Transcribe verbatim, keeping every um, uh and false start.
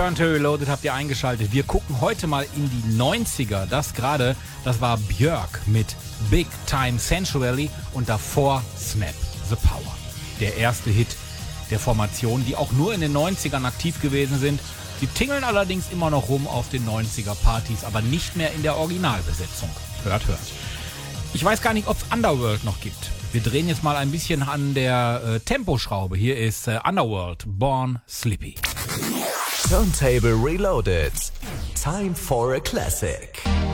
Turntable Reloaded habt ihr eingeschaltet. Wir gucken heute mal in die neunziger. Das gerade, das war Björk mit Big Time Sensually und davor Snap the Power. Der erste Hit der Formation, die auch nur in den neunzigern aktiv gewesen sind. Sie tingeln allerdings immer noch rum auf den neunziger Partys, aber nicht mehr in der Originalbesetzung. Hört, hört. Ich weiß gar nicht, ob es Underworld noch gibt. Wir drehen jetzt mal ein bisschen an der äh, Temposchraube. Hier ist äh, Underworld, Born Slippy. Turntable Reloaded. Time for a classic.